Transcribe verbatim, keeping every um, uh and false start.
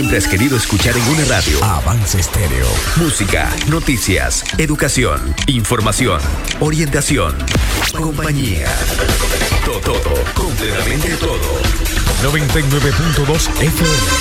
Siempre has querido escuchar en una radio. Avance Estéreo. Música, noticias, educación, información, orientación, compañía. Todo, todo, completamente todo. noventa y nueve punto dos F M.